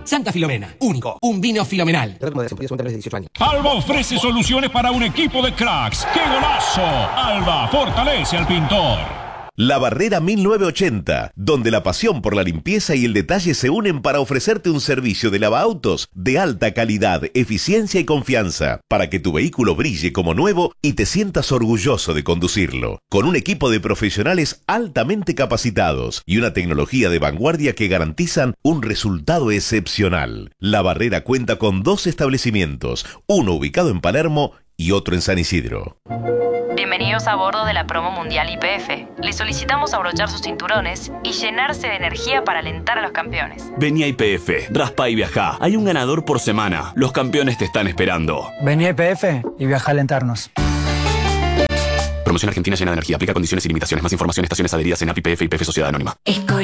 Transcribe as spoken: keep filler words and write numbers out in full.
Santa Filomena, único, un vino filomenal. Alba ofrece soluciones para un equipo de cracks. ¡Qué golazo! Alba fortalece al pintor. La Barrera mil novecientos ochenta, donde la pasión por la limpieza y el detalle se unen para ofrecerte un servicio de lavaautos de alta calidad, eficiencia y confianza, para que tu vehículo brille como nuevo y te sientas orgulloso de conducirlo. Con un equipo de profesionales altamente capacitados y una tecnología de vanguardia que garantizan un resultado excepcional. La Barrera cuenta con dos establecimientos, uno ubicado en Palermo y otro en San Isidro. Bienvenidos a bordo de la promo mundial Y P F. Les solicitamos abrochar sus cinturones y llenarse de energía para alentar a los campeones. Vení a Y P F, raspa y viajá. Hay un ganador por semana. Los campeones te están esperando. Vení a Y P F y viajá a alentarnos. Promoción Argentina llena de energía. Aplica condiciones y limitaciones. Más información, estaciones adheridas en A P I P F y P F Sociedad Anónima. Escorial.